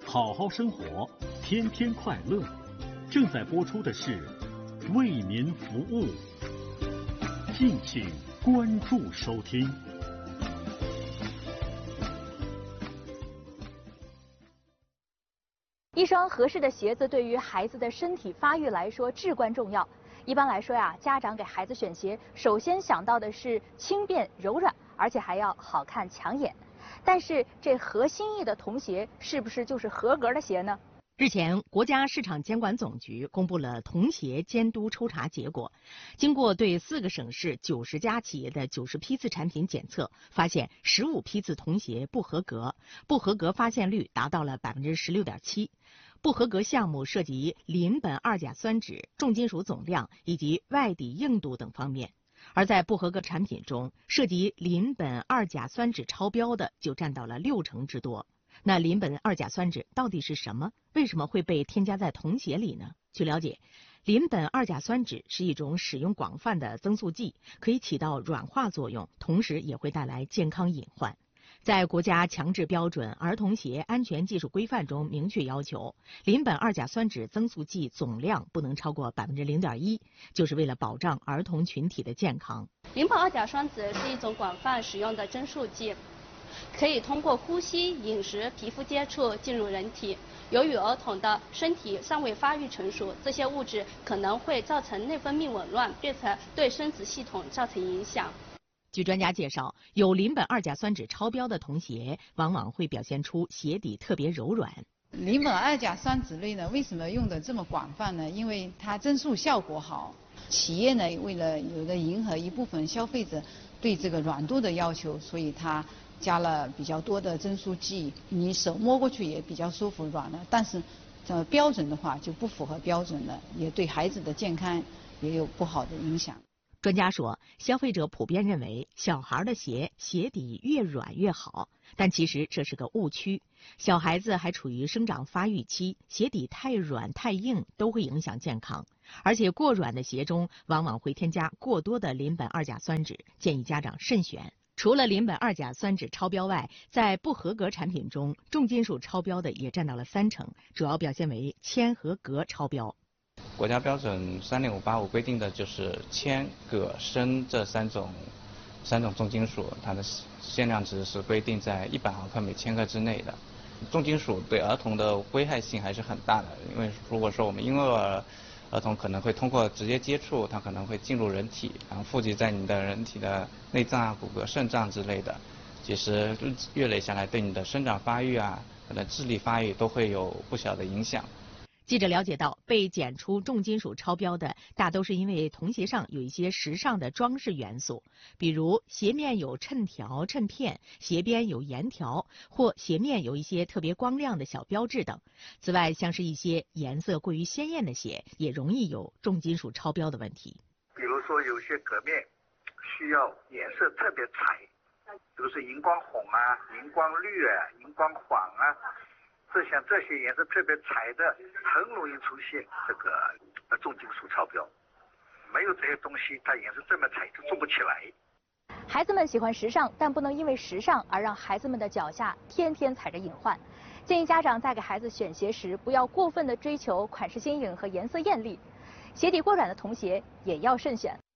好好生活，天天快乐。正在播出的是为民服务，敬请关注收听。 一双合适的鞋子对于孩子的身体发育来说至关重要。一般来说呀，家长给孩子选鞋，首先想到的是轻便柔软，而且还要好看抢眼。但是这合心意的童鞋是不是就是合格的鞋呢？ 日前，国家市场监管总局公布了童鞋监督抽查结果。经过对4个省市90家企业的90批次产品检测，发现15批次童鞋不合格，不合格发现率达到了16.7%。不合格项目涉及邻苯二甲酸酯、重金属总量以及外底硬度等方面。而在不合格产品中，涉及邻苯二甲酸酯超标的就占到了60%之多。那邻苯二甲酸酯到底是什么？为什么会被添加在童鞋里呢？据了解，邻苯二甲酸酯是一种使用广泛的增速剂，可以起到软化作用，同时也会带来健康隐患。在国家强制标准儿童鞋安全技术规范中明确要求，邻苯二甲酸酯增速剂总量不能超过0.1%，就是为了保障儿童群体的健康。 邻苯二甲酸酯是一种广泛使用的增速剂，可以通过呼吸、饮食、皮肤接触进入人体。由于儿童的身体尚未发育成熟，这些物质可能会造成内分泌紊乱，并且对生殖系统造成影响。 据专家介绍，有邻苯二甲酸酯超标的童鞋，往往会表现出鞋底特别柔软。 邻苯二甲酸酯类呢，为什么用的这么广泛呢？因为它增速效果好。企业呢，为了迎合一部分消费者对这个软度的要求，所以它加了比较多的增速剂，你手摸过去也比较舒服软了。但是，标准的话就不符合标准了，也对孩子的健康也有不好的影响。 专家说，消费者普遍认为小孩的鞋底越软越好，但其实这是个误区。小孩子还处于生长发育期，鞋底太软太硬都会影响健康，而且过软的鞋中往往会添加过多的邻苯二甲酸酯，建议家长慎选。除了邻苯二甲酸酯超标外，在不合格产品中，重金属超标的也占到了30%，主要表现为铅和镉超标。 国家标准30585规定的就是铅、镉、砷这三种重金属，它的限量值是规定在100毫克每千克之内的。重金属对儿童的危害性还是很大的，因为如果说我们婴儿童可能会通过直接接触，它可能会进入人体，然后富集在你的人体的内脏啊、骨骼、肾脏之类的，其实月累下来对你的生长发育啊、可能智力发育都会有不小的影响。 记者了解到，被检出重金属超标的大都是因为童鞋上有一些时尚的装饰元素，比如鞋面有衬条、衬片，鞋边有沿条，或鞋面有一些特别光亮的小标志等。此外，像是一些颜色过于鲜艳的鞋，也容易有重金属超标的问题。 比如说有些革面需要颜色特别彩，比如说荧光红啊、荧光绿啊、荧光黄啊。这些颜色特别彩的，很容易出现这个重金属超标。没有这些东西，它颜色这么彩就做不起来。 孩子们喜欢时尚，但不能因为时尚而让孩子们的脚下天天踩着隐患。建议家长在给孩子选鞋时，不要过分的追求款式新颖和颜色艳丽，鞋底过软的童鞋也要慎选。